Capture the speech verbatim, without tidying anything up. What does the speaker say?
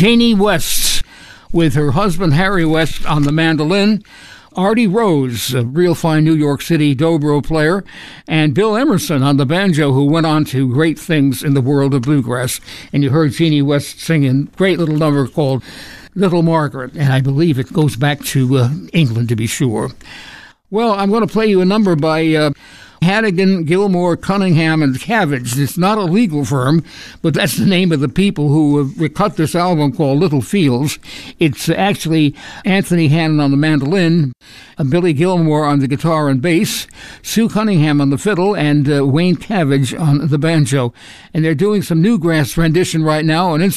Janie West with her husband Harry West on the mandolin, Artie Rose, a real fine New York City dobro player, and Bill Emerson on the banjo, who went on to great things in the world of bluegrass. And you heard Jeannie West sing a great little number called Little Margaret, and I believe it goes back to uh, England, to be sure. Well, I'm going to play you a number by uh, Hannigan, Gilmore, Cunningham, and Cabbage. It's not a legal firm, but that's the name of the people who uh, cut this album called Little Fields. It's uh, actually Anthony Hannon on the mandolin, uh, Billy Gilmore on the guitar and bass, Sue Cunningham on the fiddle, and uh, Wayne Cabbage on the banjo. And they're doing some newgrass rendition right now, and